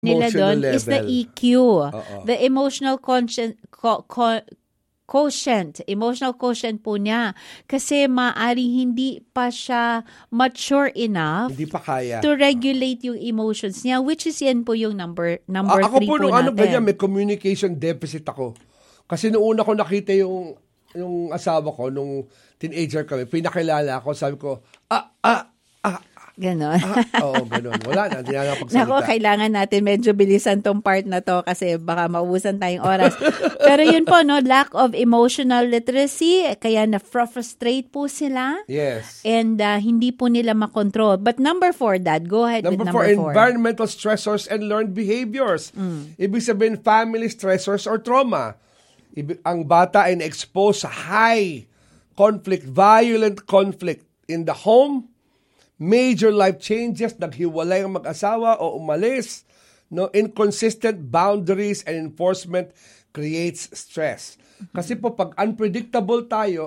nila Emotional doon is the level. EQ, Oo. the emotional emotional quotient po niya. Kasi maaaring hindi pa siya mature enough Hindi pa kaya. to regulate yung emotions niya, which is yan po yung number Ako 3 po po nung natin. ganyan, may communication deficit ako. Kasi noong una ko nakita yung asawa ko, nung teenager kami, pinakilala ako, sabi ko, Ganon. oo, ganun. Wala na, hindi na nakapagsalita. Nako, kailangan natin medyo bilisan tong part na to kasi baka maubusan tayong oras. Pero yun po, no, lack of emotional literacy, kaya na-frustrate po sila. Yes. And hindi po nila makontrol. But number 4, Dad, go ahead with Number number 4. 4, environmental stressors and learned behaviors. Ibig sabihin, family stressors or trauma. Ang bata ay na-expose sa high conflict, violent conflict in the home, major life changes, naghiwalay ang mag-asawa o umalis, no, inconsistent boundaries and enforcement creates stress. Kasi po pag unpredictable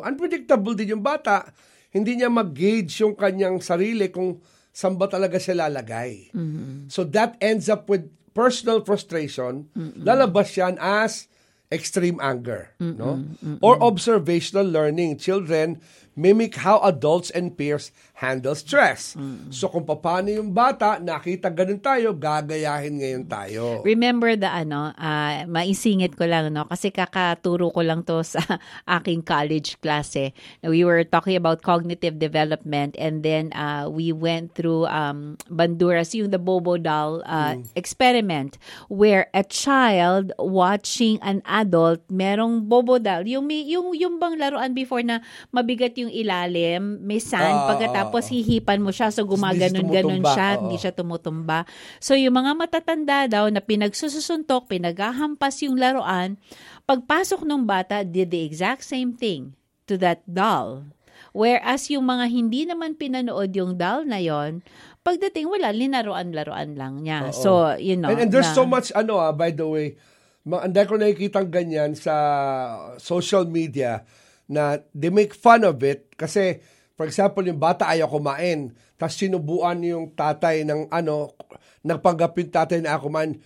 din yung bata, hindi niya mag-gauge yung kanyang sarili kung saan ba talaga siya lalagay. So that ends up with personal frustration. Lalabas yan as extreme anger, no? Or observational learning. Children mimic how adults and peers handle stress. So kung paano yung bata, nakita ganun tayo, gagayahin ngayon tayo. Remember the maisingit ko lang, no? Kasi kakaturo ko lang to sa aking college class eh. We were talking about cognitive development and then we went through Banduras, yung the Bobo doll experiment where a child watching an adult, merong Bobo doll, yung bang laruan before na mabigat yung ilalim, may sand, pagkatapos hihipan mo siya, so gumaganon-ganon siya, hindi siya tumutumba. So yung mga matatanda daw na pinagsusuntok, pinaghahampas yung laruan, pagpasok ng bata, did the exact same thing to that doll. Whereas yung mga hindi naman pinanood yung doll na yon, pagdating wala, linaruan-laruan lang niya. So, you know. And there's so much, by the way, anday ko nakikitang ganyan sa social media, na they make fun of it kasi, for example, yung bata ayaw kumain, tapos sinubuan yung tatay ng nagpanggap yung tatay na kumain,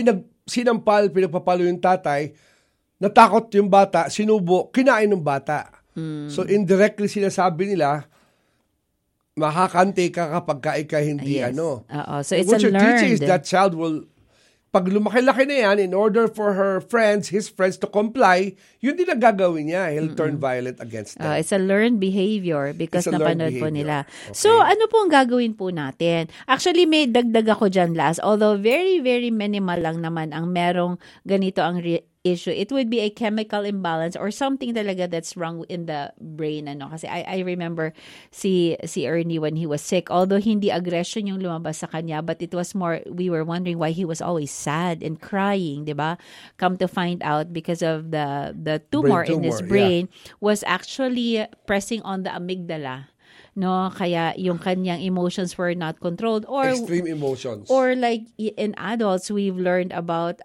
pinagpapalo yung tatay, natakot yung bata, sinubo, kinain ng bata. So indirectly sinasabi nila, makakante ka kapag ka hindi So it's what a you're teaching learned. is that child will, pag lumaki-laki na yan, in order for his friends to comply, yun din ang gagawin niya. He'll turn violent against them. It's a learned behavior because It's a learned napanood po behavior. nila. Okay. So, ano po ang gagawin po natin? Actually, may dagdag ako dyan last. Although very, very minimal lang naman ang merong ganito ang issue. It would be a chemical imbalance or something talaga that's wrong in the brain. Kasi I remember si Ernie when he was sick. Although hindi aggression yung lumabas sa kanya, but it was more, we were wondering why he was always sad and crying, di ba? Come to find out because of the tumor in his brain was actually pressing on the amygdala. No, kaya yung kanyang emotions were not controlled, or extreme emotions, or like in adults we've learned about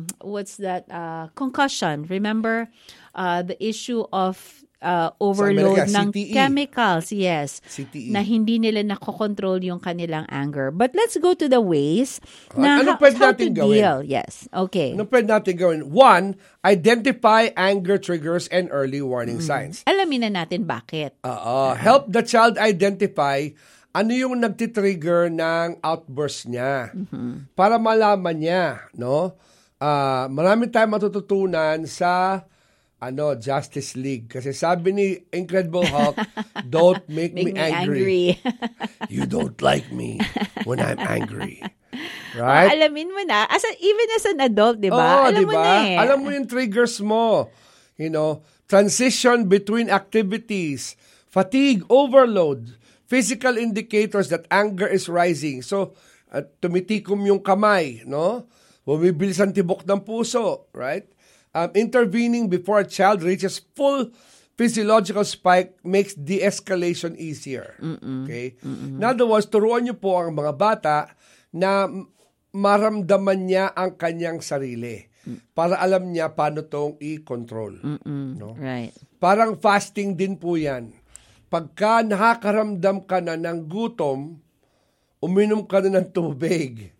concussion. Remember the issue of overload ng CTE. chemicals, yes, CTE. na hindi nila nakokontrol yung kanilang anger. But let's go to the ways na ano how pwede to natin deal. gawin? Yes, okay. Ano pwede natin gawin? 1, identify anger triggers and early warning signs. Alamin na natin bakit. Help the child identify ano yung nagtitrigger ng outburst niya. Para malaman niya, no? Marami tayong matututunan sa Justice League. Kasi sabi ni Incredible Hulk, don't make me angry. You don't like me when I'm angry. Right? Alamin mo na. Even as an adult, di ba? Alam mo na eh. Alam mo yung triggers mo. Transition between activities, fatigue, overload, physical indicators that anger is rising. So, tumitikom yung kamay, no? Bumibilis ang tibok ng puso, right? Intervening before a child reaches full physiological spike makes de-escalation easier. Okay? In other words, turuan niyo po ang mga bata na maramdaman niya ang kanyang sarili para alam niya paano tong i-control. No? Right. Parang fasting din po yan. Pagka nakakaramdam ka na ng gutom, uminom ka na ng tubig. O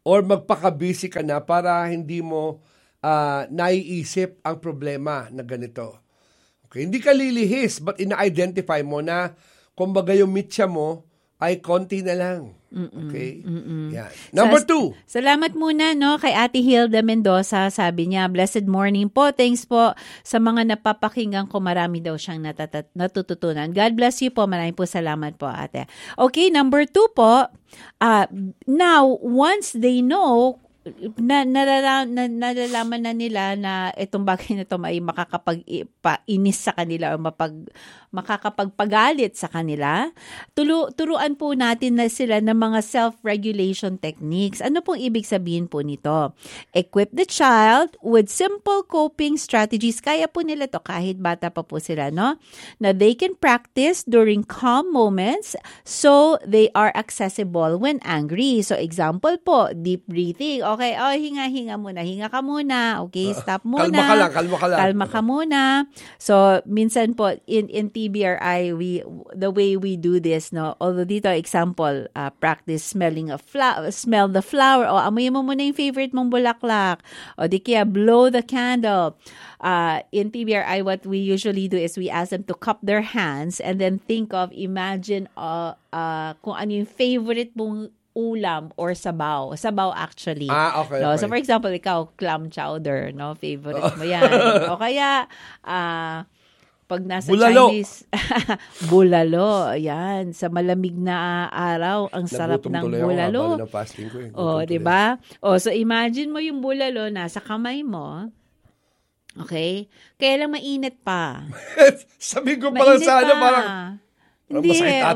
or magpaka-busy ka na para hindi mo naiisip ang problema na ganito. Okay, hindi ka lilihis, but ina-identify mo na kumbaga yung mitya mo ay konti na lang. Okay? Yan. Number 2. Salamat muna kay Ate Hilda Mendoza. Sabi niya, blessed morning po. Thanks po sa mga napapakinggan ko. Marami daw siyang natututunan. God bless you po. Maraming po salamat po, Ate. Okay, number 2 po. Now, once they know, nalalaman na nila na itong bagay na ito ay makakapag-inis sa kanila o makakapagpagalit sa kanila, turuan po natin na sila ng mga self-regulation techniques. Ano pong ibig sabihin po nito? Equip the child with simple coping strategies. Kaya po nila to kahit bata pa po sila, no? Na they can practice during calm moments so they are accessible when angry. So example po, deep breathing. Okay, hinga muna. Hinga ka muna. Okay, stop muna. Kalma ka lang. Kalma ka muna. So, minsan po, in TBRI, the way we do this, no, although dito, example, practice smelling smell the flower, o amoy mo muna yung favorite mong bulaklak, o di kaya blow the candle. In TBRI, what we usually do is we ask them to cup their hands and then imagine kung ano yung favorite mong ulam or sabaw. Sabaw actually. Okay, no? okay. So for example, ikaw, clam chowder, no? Favorite mo yan. O kaya, pag nasa bulalo. Chinese, bulalo. Ayan. Sa malamig na araw, ang sarap ng bulalo. O, diba? O, so imagine mo yung bulalo nasa kamay mo. Okay? Kaya lang mainit pa. Sabi ko pala sana parang hindi,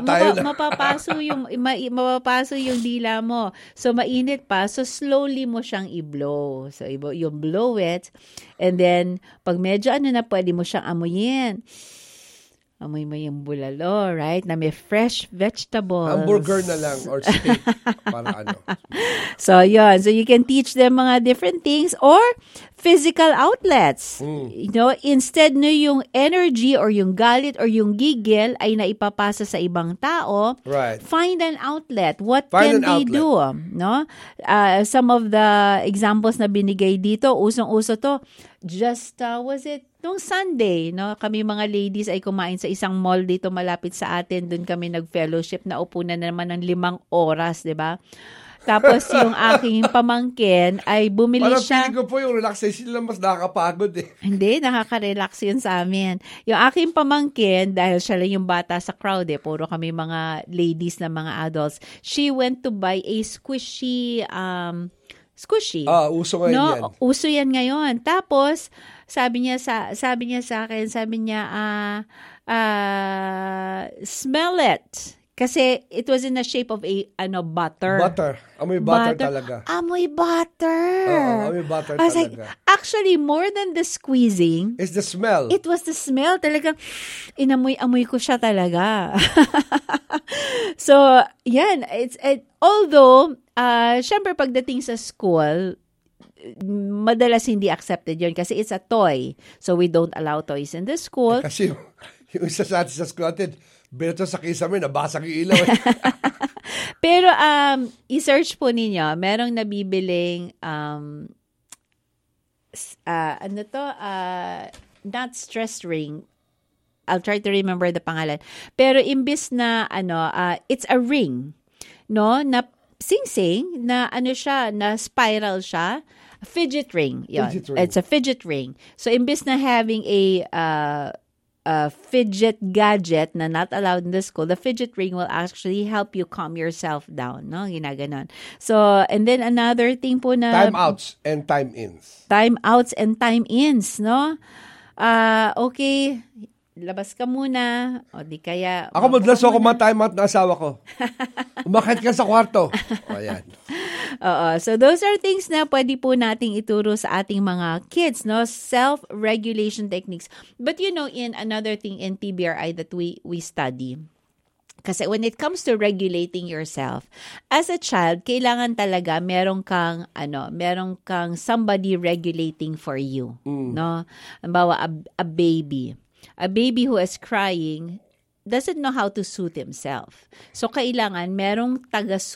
mapapaso yung dila mo. So, mainit pa. So, slowly mo siyang i-blow. So, yung blow it. And then, pag medyo pwede mo siyang amuyin. Amoy mo yung bulalo, right? Na may fresh vegetables. Hamburger na lang or steak. Para So, yun. So, you can teach them mga different things or physical outlets. You know, instead na yung energy or yung galit or yung gigil ay naipapasa sa ibang tao, right. Find an outlet. What can they do? No? Some of the examples na binigay dito, usong-uso to, nung Sunday, no, kami mga ladies ay kumain sa isang mall dito malapit sa atin. Doon kami nag-fellowship na upo na naman ng 5 oras, di ba? Tapos yung aking pamangkin ay bumili siya. Parang feeling ko po yung relaxation lang mas nakakapagod eh. Hindi, nakaka-relax yun sa amin. Yung aking pamangkin, dahil siya lang yung bata sa crowd puro kami mga ladies na mga adults, she went to buy a squishy. Uso ngayon yan. Uso yan ngayon. Tapos, sabi niya sa akin, smell it. Kasi it was in the shape of a butter. Butter. Amoy butter talaga. Amoy butter. Amoy butter I was talaga. Actually, more than the squeezing, it's the smell. It was the smell. Talagang inamoy ko siya talaga. So, yan. Although, syempre pagdating sa school, madalas hindi accepted yun kasi it's a toy. So, we don't allow toys in the school. Kasi yung isa sa atin sa school natin, beto sa kisame, nabasag yung ilaw. Pero, i-search po ninyo, merong nabibiling, not stress ring. I'll try to remember the pangalan. Pero imbis na, it's a ring, no? Na sing-sing, na siya, na spiral siya. Fidget ring. Yun. Fidget ring. It's a fidget ring. So, imbis na having a fidget gadget na not allowed in the school, the fidget ring will actually help you calm yourself down, no? Ginaganon. So, and then another thing po na... Time-outs and time-ins. Time-outs and time-ins, no? Okay, labas ka muna, o di kaya... Ako madalas ako ma-time-out na asawa ko. Umakit ka sa kwarto. Ayan. So those are things na pwede po nating ituro sa ating mga kids, no? Self-regulation techniques. But in another thing in TBRI that we study, kasi when it comes to regulating yourself, as a child, kailangan talaga meron kang somebody regulating for you, no? Halimbawa, a baby who is crying doesn't know how to soothe himself. So kailangan merong taga-soothe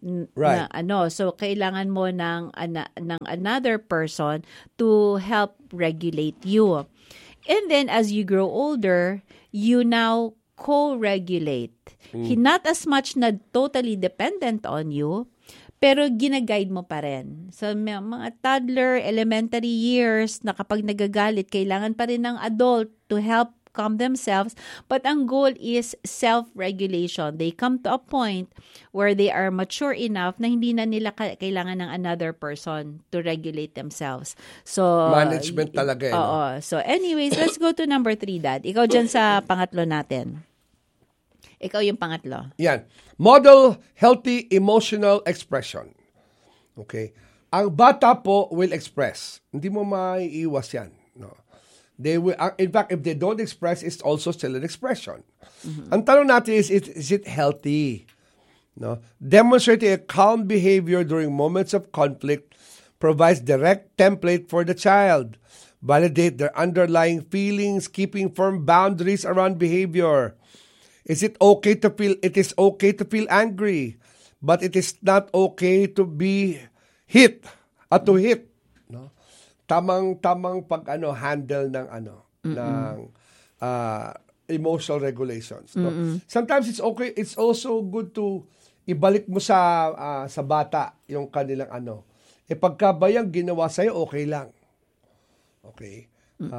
Right. So kailangan mo ng another person to help regulate you. And then as you grow older, you now co-regulate. Not as much na totally dependent on you, pero ginaguide mo pa rin. So, mga toddler, elementary years, na kapag nagagalit, kailangan pa rin ng adult to help calm themselves. But ang goal is self-regulation. They come to a point where they are mature enough na hindi na nila kailangan ng another person to regulate themselves. So, management talaga. Oo. So, anyways, let's go to number 3, Dad. Ikaw dyan sa pangatlo natin. Ikaw yung pangatlo. Yan. Model healthy emotional expression. Okay? Ang bata po will express. Hindi mo maiiwas yan. No? They will, in fact, if they don't express, it's also still an expression. Ang tanong natin is it healthy? No? Demonstrating a calm behavior during moments of conflict provides direct template for the child. Validate their underlying feelings, keeping firm boundaries around behavior. Is it okay to feel? It is okay to feel angry, but it is not okay to be hit at to hit. No? Tamang handle ng ng emotional regulations. No? Sometimes it's okay. It's also good to ibalik mo sa bata yung kanilang pagkabayang ginawa sa'yo, okay lang. Okay.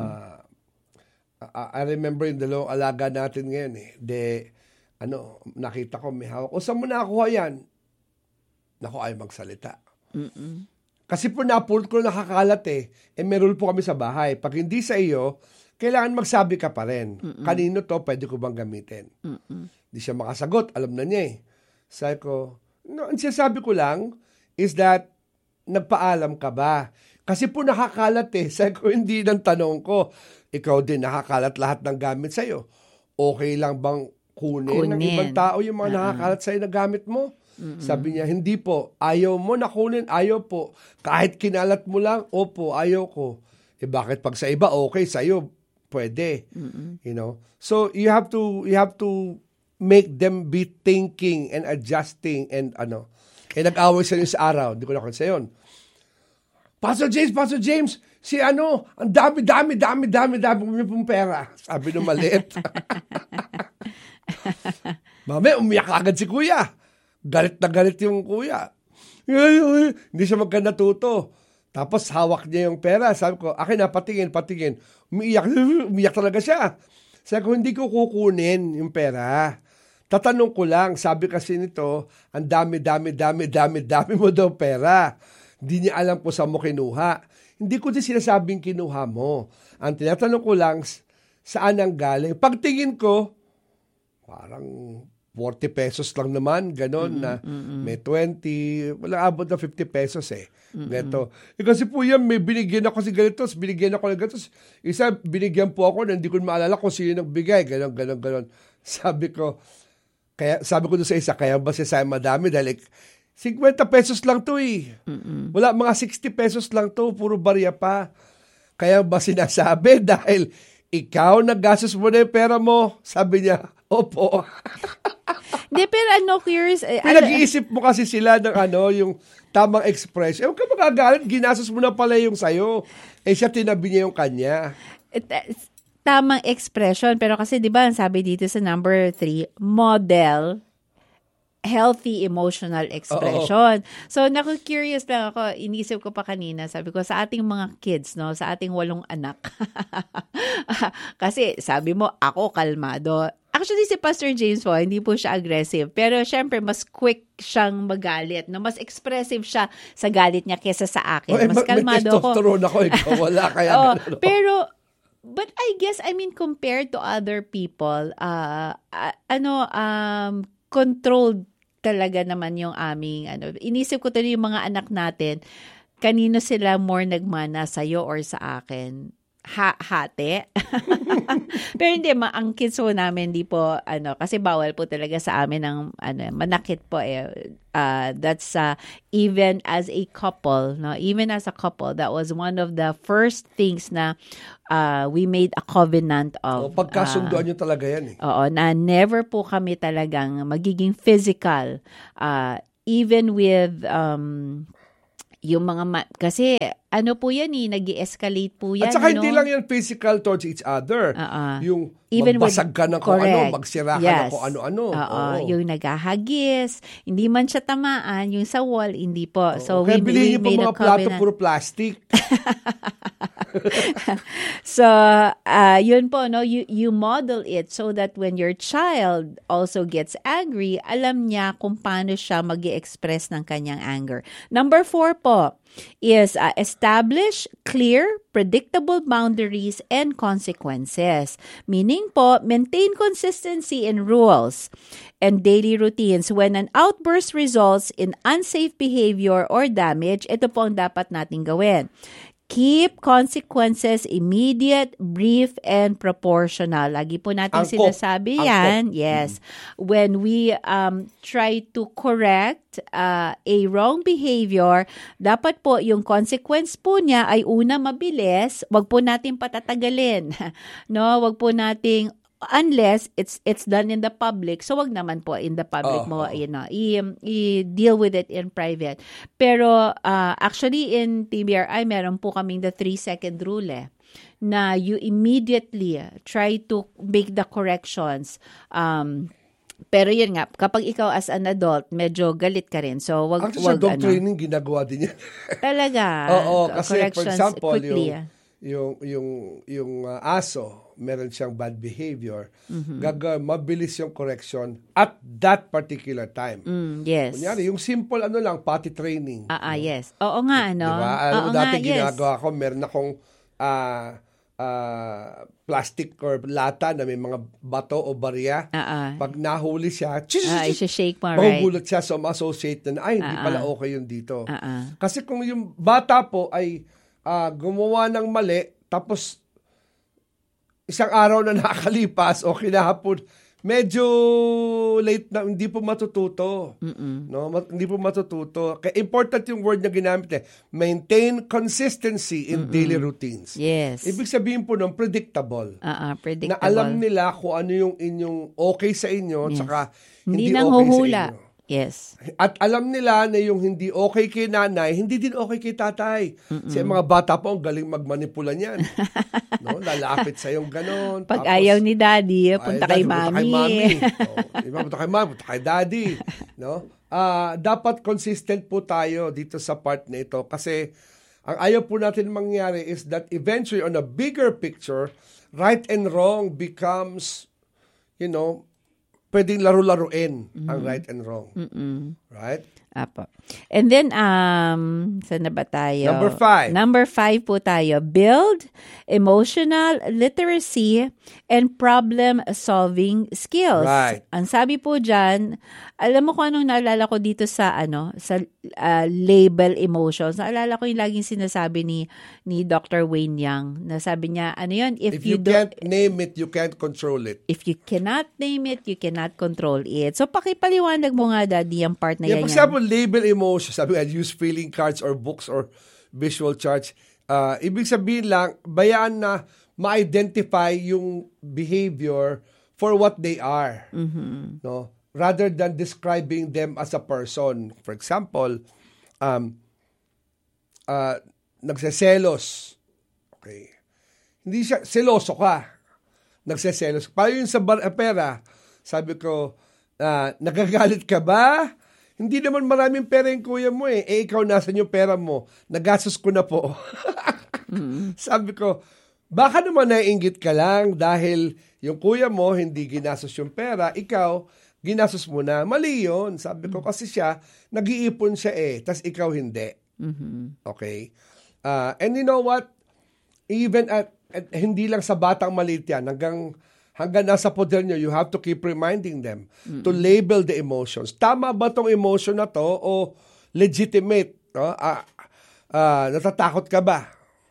I remember yung dalawang alaga natin ngayon nakita ko may hawak. O saan mo nakakuha yan? Naku, ay magsalita. Kasi po napulot ko nakakalat may rule po kami sa bahay. Pag hindi sa iyo, kailangan magsabi ka pa rin. Kanino to, pwede ko bang gamitin? Hindi siya makasagot, alam na niya Sabi ko, ang sinasabi ko lang is that nagpaalam ka ba? Kasi po nakakalat Sabi ko, hindi ng tanong ko. Ikaw din nakakalat lahat ng gamit sa'yo. Okay lang bang kunin ng ibang tao yung mga nakakalat sa'yo na gamit mo? Sabi niya, hindi po. Ayaw mo na kunin? Ayaw po. Kahit kinalat mo lang, opo, ayaw ko. Bakit pag sa iba, okay, sa'yo, pwede. You know? So, you have to make them be thinking and adjusting and nag-away sila sa araw. Hindi ko na sa yun. Pastor James, ang dami pong pera. Sabi nung maliit. Mami, umiyak agad si kuya. Galit na galit yung kuya. Hindi siya natuto. Tapos hawak niya yung pera. Sabi ko, akin na, patingin. Umiyak talaga siya. Sabi ko, hindi ko kukunin yung pera. Tatanong ko lang, sabi kasi nito, ang dami mo daw pera. Hindi niya alam kung saan mo kinuha. Hindi ko din sinasabing kinuha mo. Ang tinatanong ko lang, saan ang galing? Pagtingin ko, parang 40 pesos lang naman, ganon na may 20, wala abot na 50 pesos Neto. Kasi po yan, may binigyan ako si ganito, binigyan ako ng ganito. Isa, binigyan po ako na hindi ko maalala kung sino nagbigay, ganon. Sabi ko doon sa isa, kaya ba siya madami? Dahil 50 pesos lang to Wala, mga 60 pesos lang to, puro barya pa. Kaya ba sinasabi? Dahil ikaw naggastos mo na yung pera mo. Sabi niya, opo. Hindi, pero curious. Pinag-iisip mo kasi sila ng yung tamang expression. Huwag ka magagalit, ginastos mo na pala yung sayo. Siya tinabi niya yung kanya. Tamang expression. Pero kasi, di ba, sabi dito sa number 3, model healthy emotional expression. So, naku-curious lang ako. Inisip ko pa kanina. Sabi ko, sa ating mga kids, sa ating 8 anak. Kasi, sabi mo, ako kalmado. Actually, si Pastor James po, hindi po siya aggressive. Pero, syempre, mas quick siyang magalit. Mas expressive siya sa galit niya kesa sa akin. Mas kalmado ko. May testosterone ako. Ikaw wala. Kaya pero, but I guess, compared to other people, controlled talaga naman yung aming inisip ko yung mga anak natin, kanino sila more nagmana, sa'yo or sa akin? Hati. Pero hindi, ang kids po namin, di po, kasi bawal po talaga sa amin ng, manakit po that's even as a couple, even as a couple, that was one of the first things na we made a covenant of. Pagkasunduan nyo talaga yan Oo, na never po kami talagang magiging physical even with yung mga kasi ano po yan nag-escalate po yan. At saka hindi lang yan physical towards each other. Yung even magbasag ka na kung ano, magsira ka na kung ano-ano. Yung naghahagis, hindi man siya tamaan, yung sa wall, hindi po. So kaya bilhin niyo po mga plato puro plastic. So, yun po, no? You model it so that when your child also gets angry, alam niya kung paano siya mag-i-express ng kanyang anger. Number 4 po is establish clear, predictable boundaries and consequences. Meaning po, maintain consistency in rules and daily routines. When an outburst results in unsafe behavior or damage, ito po ang dapat nating gawin. Keep consequences immediate, brief, and proportional. Lagi po natin sinasabi yan. Yes. When we try to correct a wrong behavior, dapat po yung consequence po niya ay una mabilis. Wag po natin patatagalin. No, wag po nating unless it's done in the public. So wag naman po in the public mo, i-deal with it in private. Pero actually in TBRI meron po kaming the 3-second rule na you immediately try to make the corrections. Pero yun nga, kapag ikaw as an adult, medyo galit ka rin. So wag actually, sa dog training ginagawa din yan. Talaga. Oo, kasi for example, quickly, yung aso, meron siyang bad behavior, mabilis yung correction at that particular time. Yes. Kunyari, yung simple lang, potty training. Yes. Oo nga, Diba? Alam mo, dati ginagawa ko, meron akong plastic or lata na may mga bato o barya. Pag nahuli siya, shake mo, mahugulot siya, so ma-associate na, hindi pala okay yun dito. Kasi kung yung bata po ay gumawa ng mali, tapos isang araw na nakakalipas o kinahapon, medyo late na, hindi po matututo. No? Hindi po matututo. Kaya important yung word na ginamit maintain consistency in daily routines. Yes. Ibig sabihin po ng predictable. Predictable. Na alam nila kung ano yung inyong okay sa inyo, tsaka hindi nang okay huhula. sa inyo. Yes. At alam nila na yung hindi okay kay nanay, hindi din okay kay tatay. Kasi mga bata po, ang galing magmanipula niyan. No? Lalapit sa yung ganon. Pag tapos, ayaw ni daddy, punta kay mami. Punta kay mami, punta kay daddy. No? Dapat consistent po tayo dito sa part na ito. Kasi ang ayaw po natin mangyari is that eventually on a bigger picture, right and wrong becomes, pwedeng laro-laruin ang right and wrong. Right? Apo. And then, saan na ba tayo? Number 5 po tayo. Build emotional literacy and problem-solving skills. Right. Ang sabi po dyan, alam mo kung anong naalala ko dito sa label emotions. Naalala ko yung laging sinasabi ni Dr. Wayne Yang. Na sabi niya, ano yun? If you can't name it, you can't control it. If you cannot name it, you cannot control it. So, pakipaliwanag mo nga, Daddy, yung part na yan. For example, label emotions. Sabi nga, use feeling cards or books or visual charts. Ibig sabihin lang, bayaan na ma-identify yung behavior for what they are. No? Rather than describing them as a person. For example, nagseselos. Okay. Hindi siya, seloso ka. Nagseselos. Paano yun sa pera? Sabi ko, nagagalit ka ba? Hindi naman maraming pera yung kuya mo ikaw, nasan yung pera mo? Nagastos ko na po. Sabi ko, baka naman naiinggit ka lang dahil yung kuya mo hindi ginastos yung pera, ikaw, ginastos mo na. Mali yun. Sabi ko, kasi siya, nag-iipon siya tas ikaw hindi. Okay? And you know what? Even at hindi lang sa batang maliit yan, hanggang nasa poder nyo, you have to keep reminding them to label the emotions. Tama ba tong emotion na to o legitimate? No? Natatakot ka ba?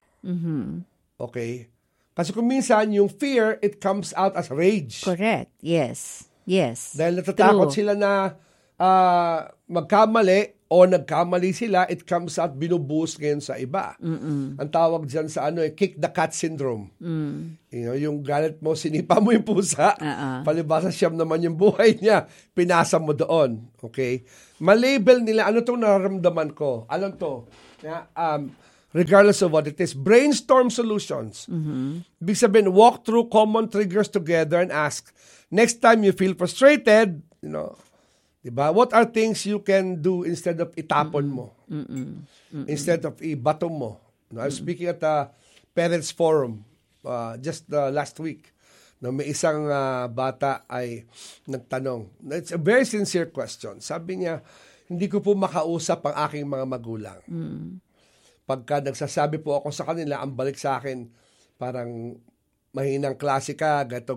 Okay? Kasi kung minsan, yung fear, it comes out as rage. Correct. Yes. Dahil natatakot sila na magkamali o nagkamali sila, it comes out binubuhos ngayon sa iba. Ang tawag dyan sa kick the cat syndrome. Yung galit mo, sinipa mo yung pusa, palibasa siyam naman yung buhay niya, pinasa mo doon. Okay? Malabel nila, ano itong nararamdaman ko? Ano to? Regardless of what it is, brainstorm solutions. Ibig sabihin, walk through common triggers together and ask, next time you feel frustrated, diba? What are things you can do instead of itapon mo? Instead of ibato mo? I was speaking at a parents forum just last week. May isang bata ay nagtanong. It's a very sincere question. Sabi niya, hindi ko po makausap ang aking mga magulang. Pagka nagsasabi po ako sa kanila, ang balik sa akin, parang mahinang klase ka, ganto.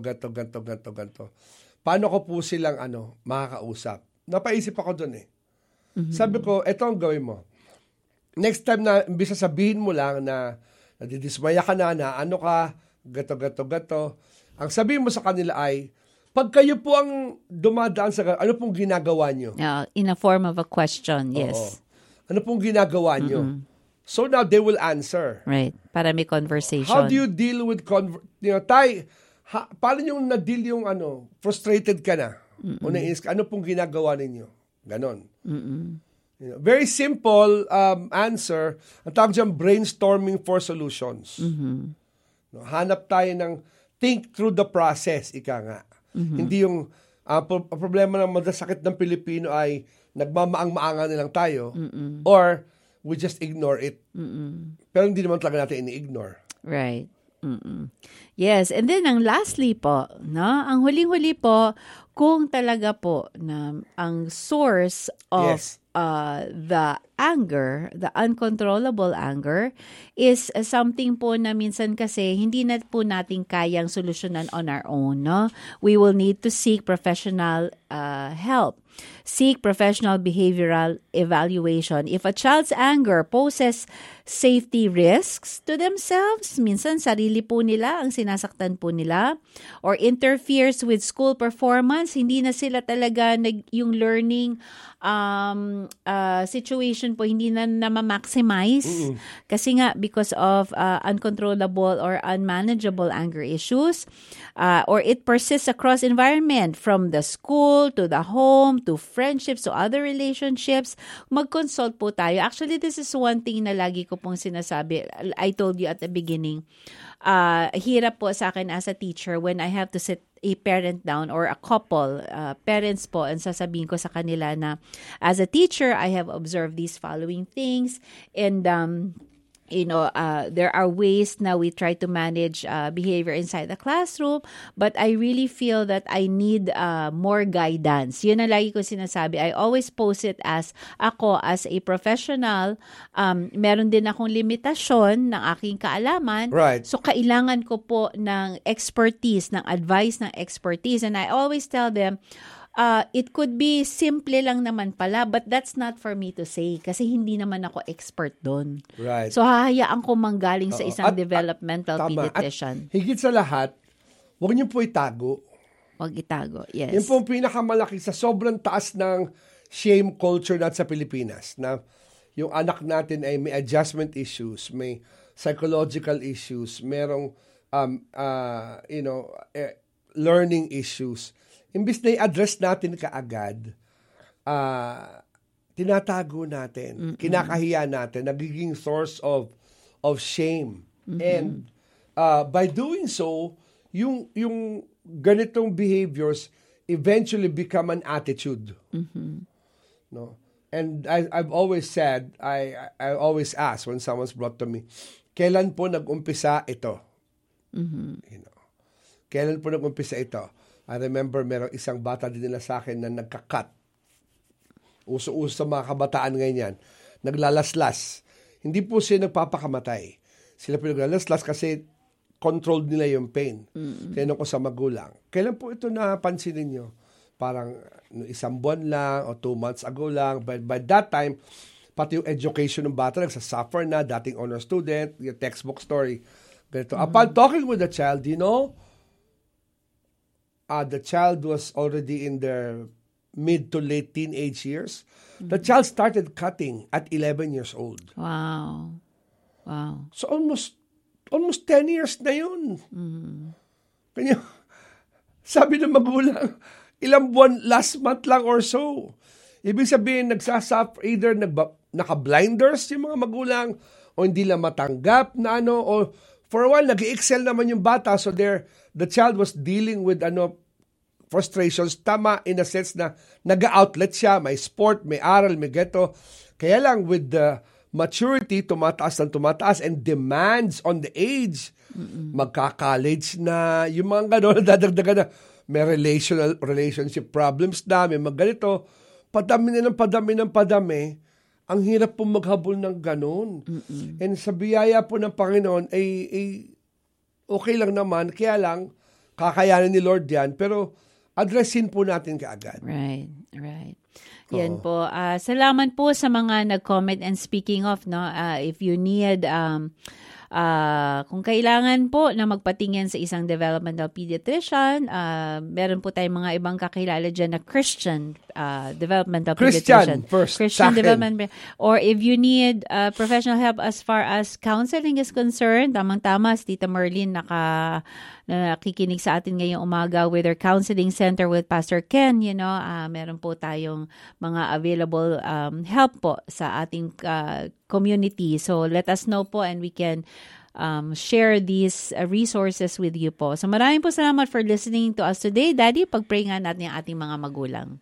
Paano ko po silang makakausap? Napaisip ako doon Sabi ko, eto ang gawin mo. Next time na, imbis sabihin mo lang na nadidismaya ka na ano ka, gato. Ang sabihin mo sa kanila ay, pag kayo po ang dumadaan sa ano pong ginagawa nyo? In a form of a question, yes. Oo. Ano pong ginagawa nyo? So now they will answer. Right. Para may conversation. How do you deal with paano yung na-deal yung frustrated ka na? O nainis ka, ano pong ginagawa ninyo? Ganon. Very simple answer. Ang tawag dyan, brainstorming for solutions. Hanap tayo ng think through the process, ika nga. Hindi yung problema ng madasakit ng Pilipino ay nagmamaang-maangan na lang tayo or we just ignore it. Pero hindi naman talaga natin ini-ignore. Right. Yes, and then ang lastly po, ang huling-huli po, kung talaga po na ang source of the anger, the uncontrollable anger, is something po na minsan kasi hindi na po natin kayang solusyonan on our own. We will need to seek professional help. Seek professional behavioral evaluation. If a child's anger poses safety risks to themselves, minsan sarili po nila ang sinasaktan po nila, or interferes with school performance, hindi na sila talaga yung learning situation po hindi na ma-maximize kasi nga because of uncontrollable or unmanageable anger issues, or it persists across environment from the school to the home to friendships to other relationships, mag-consult po tayo. Actually, this is one thing na lagi ko pong sinasabi. I told you at the beginning, hirap po sa akin as a teacher when I have to sit a parent down or a couple, parents po, and sasabihin ko sa kanila na as a teacher, I have observed these following things, and there are ways now we try to manage behavior inside the classroom, but I really feel that I need more guidance. Yun ang lagi ko sinasabi. I always pose it as ako as a professional, meron din akong limitasyon ng aking kaalaman. Right. So kailangan ko po ng expertise, ng advice ng expertise. And I always tell them, it could be simple lang naman pala, but that's not for me to say kasi hindi naman ako expert doon. Right. So hahayaan ko manggaling sa isang developmental pediatrician. Higit sa lahat, huwag niyo po itago. Huwag itago, yes. Yan po ang pinakamalaki sa sobrang taas ng shame culture natin sa Pilipinas, na yung anak natin ay may adjustment issues, may psychological issues, merong learning issues. Imbis na i-address natin kaagad, tinatago natin, kinakahiya natin, nagiging source of shame. And by doing so, yung ganitong behaviors eventually become an attitude. No? And I've always said, I always ask when someone's brought to me, kailan po nag-umpisa ito? Kailan po nag-umpisa ito? I remember merong isang bata din nila sa akin na nagkakat. Uso-uso sa mga kabataan ngayon yan. Naglalaslas. Hindi po sila nagpapakamatay. Sila po naglalaslas kasi controlled nila yung pain. Tinanong ko sa magulang, kailan po ito napansin ninyo? Parang isang buwan lang o 2 months ago lang. But by that time, pati yung education ng bata, nagsasuffer na, dating honor student, yung textbook story. Ganito. Upon talking with the child, the child was already in their mid to late teenage years. The child started cutting at 11 years old. Wow. So almost 10 years na yun. Kanya, sabi ng magulang, ilang buwan, last month lang or so. Ibig sabihin, nagsasuffer, either naka-blinders yung mga magulang, o hindi lang matanggap na o for a while, nag-excel naman yung bata, so the child was dealing with frustrations, tama in a sense na nag-outlet siya, may sport, may aral, may geto. Kaya lang with the maturity, tumataas and demands on the age, magka-college na, yung mga gano'n, dadagdagan na, may relationship problems na, may mga ganito, padami ng padami, ang hirap po maghabol ng gano'n. And sa biyaya po ng Panginoon, ay okay lang naman, kaya lang, kakayanin ni Lord yan, pero addressin po natin kaagad. Right. Yan po. Salamat po sa mga nag-comment, and speaking of, if you need, kung kailangan po na magpatingin sa isang developmental pediatrician, meron po tayong mga ibang kakilala dyan na Christian developmental pediatrician. Christian development. Or if you need professional help as far as counseling is concerned, tamang-tama, si Tita Merlin nakikinig sa atin ngayong umaga with our counseling center with Pastor Ken. Meron po tayong mga available help po sa ating community. So let us know po, and we can share these resources with you po. So maraming po salamat for listening to us today. Daddy, pag-pray nga natin ang ating mga magulang.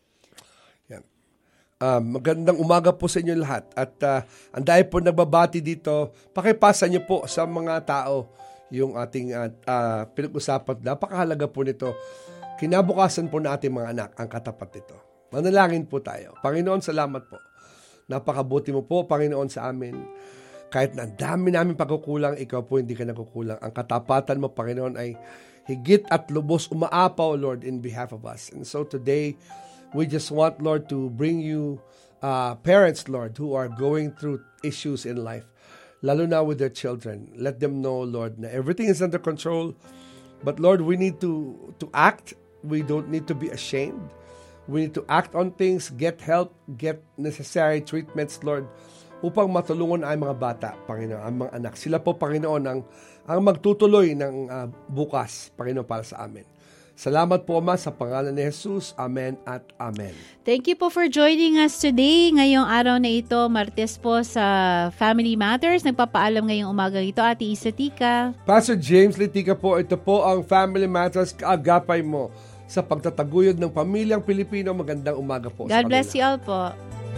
Magandang umaga po sa inyo lahat. At ang dahil po nagbabati dito, pakipasa niyo po sa mga tao yung ating pinag-usapan. Napakahalaga po nito. Kinabukasan po natin mga anak ang katapat nito. Manalangin po tayo. Panginoon, salamat po. Napakabuti mo po, Panginoon, sa amin. Kahit na dami namin pagkukulang, ikaw po hindi ka nagkukulang. Ang katapatan mo, Panginoon, ay higit at lubos umaapaw, Lord, in behalf of us. And so today, we just want, Lord, to bring you parents, Lord, who are going through issues in life, lalo na with their children. Let them know, Lord, na everything is under control. But, Lord, we need to act. We don't need to be ashamed. We need to act on things, get help, get necessary treatments, Lord, upang matulungan ang mga bata, Panginoon, ang mga anak. Sila po, Panginoon, ang magtutuloy ng bukas, Panginoon, para sa amin. Salamat po, Ama, sa pangalan ni Jesus. Amen at Amen. Thank you po for joining us today. Ngayong araw na ito, Martes po sa Family Matters. Nagpapaalam ngayong umaga ito, Ate Isa Tika. Pastor James Litica po, ito po ang Family Matters, kaagapay mo sa pagtataguyod ng pamilyang Pilipino. Magandang umaga po. God bless you all po.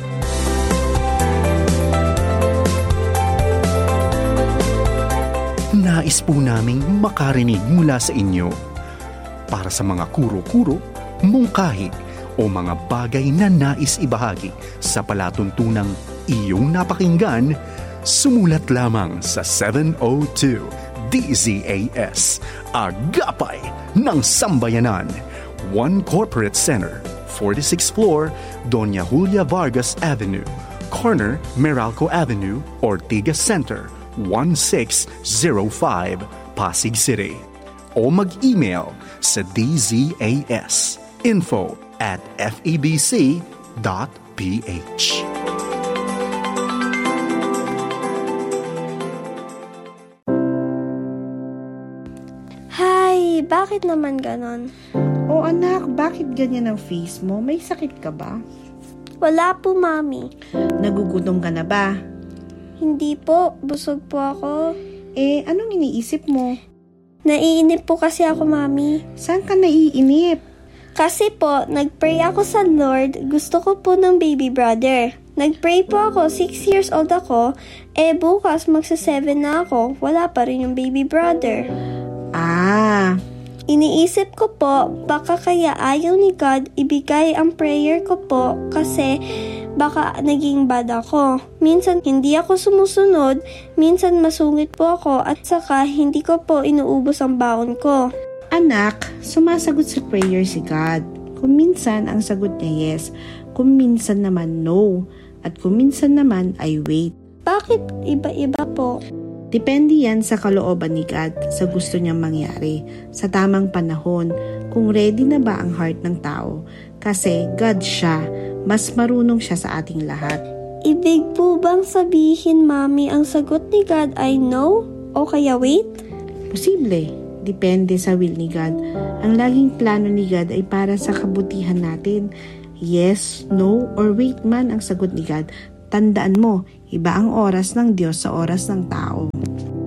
Nais po naming makarinig mula sa inyo. Para sa mga kuro-kuro, mungkahi, o mga bagay na nais ibahagi sa palatuntunang iyong napakinggan, sumulat lamang sa 702 DZAS, Agapay ng Sambayanan, 1 Corporate Center, 46th floor, Doña Julia Vargas Avenue, corner Meralco Avenue, Ortigas Center, 1605, Pasig City. O mag-email sa dzas info@febc.ph. Hi, bakit naman ganon? Oh anak, bakit ganyan ang face mo? May sakit ka ba? Wala po, Mami. Nagugutom ka na ba? Hindi po, busog po ako. Anong iniisip mo? Naiinip po kasi ako, Mami. Saan ka naiinip? Kasi po, nagpray ako sa Lord. Gusto ko po ng baby brother. Nagpray po ako, 6 years old ako. Bukas magsa-7 na ako. Wala pa rin yung baby brother. Iniisip ko po, baka kaya ayaw ni God ibigay ang prayer ko po kasi baka naging bad ako. Minsan hindi ako sumusunod, minsan masungit po ako at saka hindi ko po inuubos ang baon ko. Anak, sumasagot sa prayer si God. Kung minsan ang sagot niya yes, kung minsan naman no, at kung minsan naman ay wait. Bakit iba-iba po? Depende yan sa kalooban ni God, sa gusto niyang mangyari, sa tamang panahon, kung ready na ba ang heart ng tao. Kasi God siya, mas marunong siya sa ating lahat. Ibig po bang sabihin, Mami, ang sagot ni God ay no? O kaya wait? Posible, depende sa will ni God. Ang laging plano ni God ay para sa kabutihan natin. Yes, no, or wait man ang sagot ni God. Tandaan mo, iba ang oras ng Diyos sa oras ng tao.